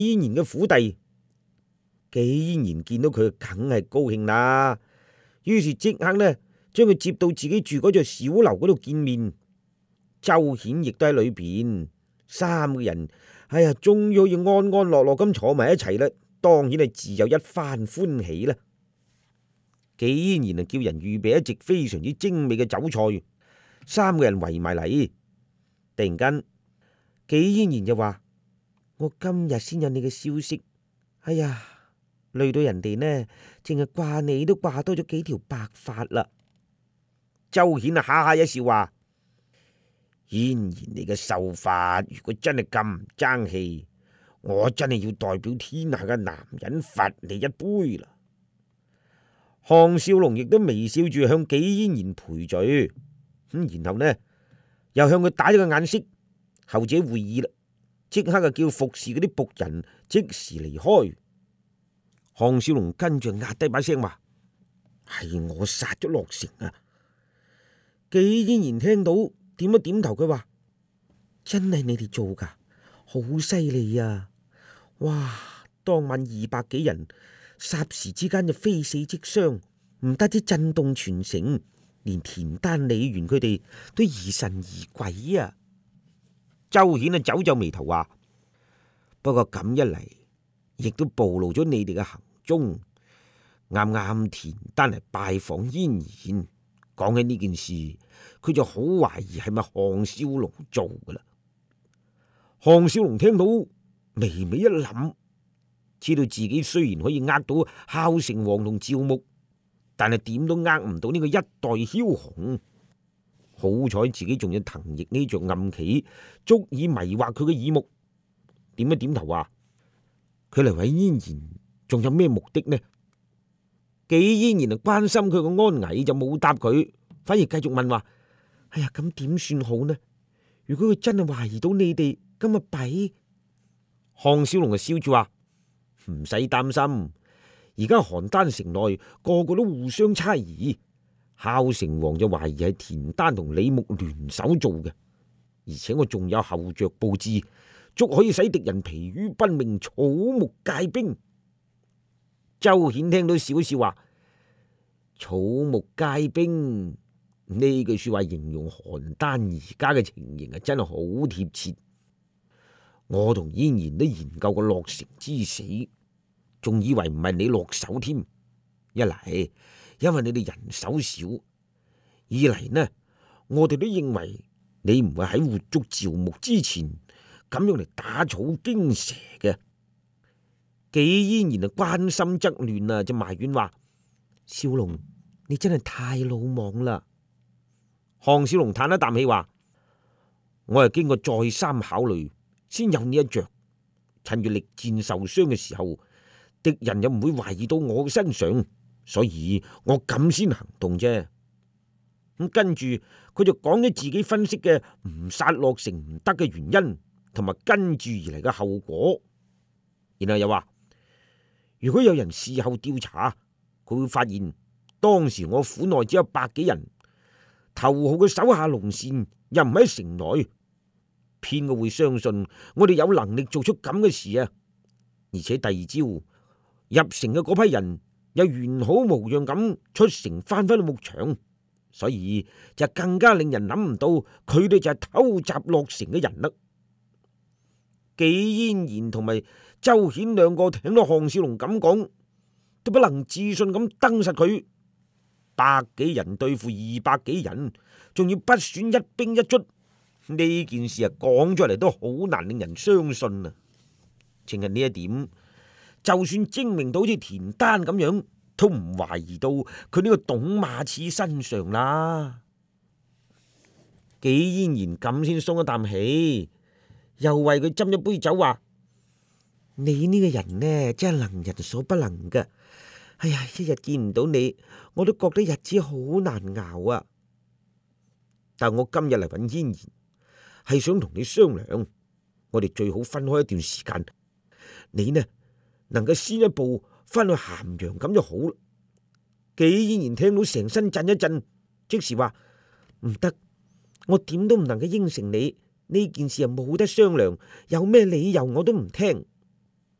嫣然嘅府邸。紀嫣然見到佢梗係高興啦，於是即刻呢將佢接到自己住嗰座小樓嗰度見面。周顯亦都喺裏邊，三個人終於可以安安樂樂咁坐埋一齊啦，當然係自有一番歡喜啦。紀嫣然叫人預備一席非常之精美嘅酒菜，三個人圍埋嚟。突然間，紀嫣然就話：我今日先有你嘅消息，累到人哋呢，淨係掛你都掛多咗幾條白髮啦。周顯哈哈一笑話：嫣然你嘅秀髮，如果真係咁唔爭氣，我真係要代表天下嘅男人罰你一杯啦。項少龍亦都微笑住向紀嫣然賠罪，然後呢又向佢打咗個眼色，後者會意啦，即刻就叫服侍嗰啲僕人即時離開。項少龍跟住壓低把聲話：係我殺咗樂成啊！紀嫣然聽到點一點頭，佢話：真係你哋做噶，好犀利啊！哇，當晚200幾人，霎時之間就非死即傷，唔單止震動全城，連田丹、李元佢哋都疑神疑鬼啊！周顯皺皺眉頭話：不過咁一嚟，亦都暴露咗你哋嘅行蹤。啱啱田丹嚟拜訪嫣然，講起呢件事，佢就好懷疑係咪項少龍做噶啦。項少龍聽到微微一諗，知道自己雖然可以呃到孝成王同趙牧，但係點都呃唔到呢個一代梟雄。好彩自己仲有藤易呢着暗棋，足以迷惑佢嘅耳目。點一點頭話：佢嚟揾嫣然，仲有咩目的呢？紀嫣然關心佢個安危，就冇答佢，反而繼續問話：咁點算好呢？如果佢真係懷疑到你哋，咁咪弊。項少龍就笑住話：唔使擔心，而家邯鄲城內個個都互相猜疑，孝成王就懷疑係田丹同李牧聯手做嘅，而且我仲有後着布置，足可以使敵人疲於奔命，草木皆兵。周顯聽到笑笑話：草木皆兵呢句說話形容邯鄲而家嘅情形真係好貼切。我同嫣然都研究過樂成之死，仲以為唔係你落手添。一嚟因為你哋人手少，二嚟呢，我哋都認為你唔會喺活捉趙牧之前咁樣嚟打草驚蛇嘅。紀嫣然關心則亂啊，就埋怨話：少龍，你真係太魯莽啦。項少龍嘆一啖氣話：我係經過再三考慮，先有呢一着。趁住力戰受傷嘅時候，敵人又唔會懷疑到我嘅身上，所以我咁先行動啫。咁跟住佢就講咗自己分析嘅唔殺樂成唔得嘅原因，同埋跟住而嚟嘅後果。然後又話：如果有人事後調查，佢會發現當時我府內只有100幾人，頭號嘅手下龍善又唔喺城內，邊個會相信我哋有能力做出咁嘅事啊？而且第二朝入城嘅嗰批人又完好無恙咁出城翻返去牧場，所以就更加令人諗唔到佢哋就係偷襲樂城嘅人啦。紀嫣然同埋周顯兩個聽到項少龍咁講，都不能置信咁瞪實佢。100幾人對付200幾人，仲要不選一兵一卒，呢件事講出嚟都好難令人相信啊！淨係呢一點，就算精明到好似田丹咁樣，都唔懷疑到佢呢個董馬刺身上啦。紀嫣然咁先鬆一啖氣，又為佢斟一杯酒，話：你呢個人呢，真係能人所不能噶。一日見唔到你，我都覺得日子好難熬啊！但我今日嚟揾嫣然，係想同你商量，我哋最好分開一段時間。你呢，能夠先一步翻去咸陽咁就好啦。紀嫣然聽到成身震一震，即時話：唔得，我點都唔能夠應承你，呢件事冇得商量，有咩理由我都唔聽。